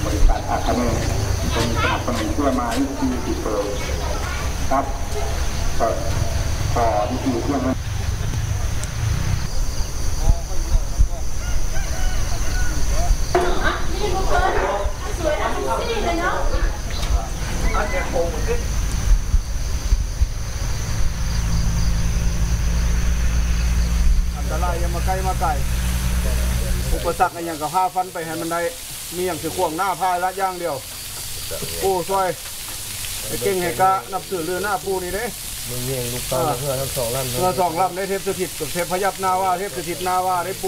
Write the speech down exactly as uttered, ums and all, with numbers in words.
บริษัทอาคาเนเป็นสนับสนุนเพื่อมาที่ติดเปิดครับก็ขอที่อยู่เพื่อมาอันตรายอย่ามาใกล้มาไกลอุปสรรคอย่างกับห้าฟันไปให้มันได้มีอย่างถือขวางหน้าพายละย่างเดียวปูช่วยไอ้เก่งให้กะนับถือเรือหน้าปูนี่เด้มึงเงี้ยลูกเต้าเพื่อทั้งสองลำเพื่อสองลำได้เทพสถิตกับเทพพยับนาว่าเทพสถิตนาว่าได้